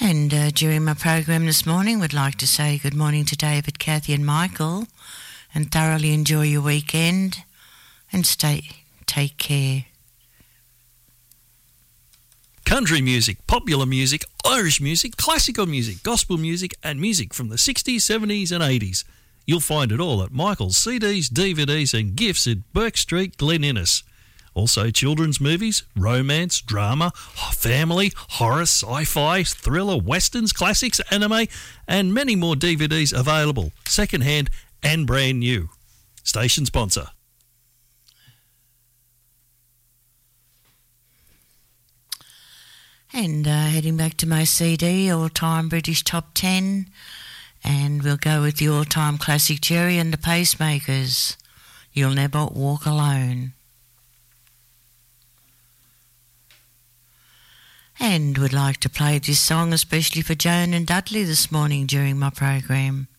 And during my program this morning, we'd like to say good morning to David, Kathy and Michael, and thoroughly enjoy your weekend and take care. Country music, popular music, Irish music, classical music, gospel music and music from the 60s, 70s and 80s. You'll find it all at Michael's CDs, DVDs and gifts at Burke Street, Glen Innes. Also children's movies, romance, drama, family, horror, sci-fi, thriller, westerns, classics, anime and many more DVDs available, second-hand and brand new. Station sponsor. And heading back to my CD, All-Time British Top 10, and we'll go with the all-time classic Jerry and the Pacemakers, You'll Never Walk Alone. And would like to play this song especially for Joan and Dudley this morning during my program.